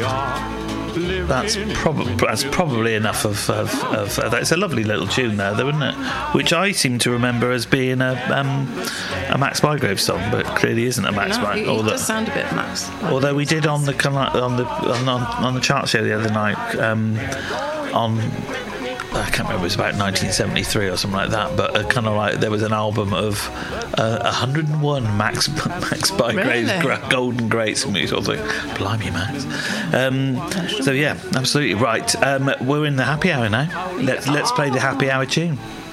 That's probably enough of that. It's a lovely little tune there, though, isn't it? Which I seem to remember as being a Max Bygrave song, but clearly isn't a Max Bygrave. It does sound a bit Max. Although we did on the chart show the other night on. I can't remember, it was about 1973 or something like that, but kind of like there was an album of 101 Max Bygrave's Golden Greats, and we sort of like, blimey, Max. So yeah, absolutely right. We're in the happy hour now. Let's play the happy hour tune.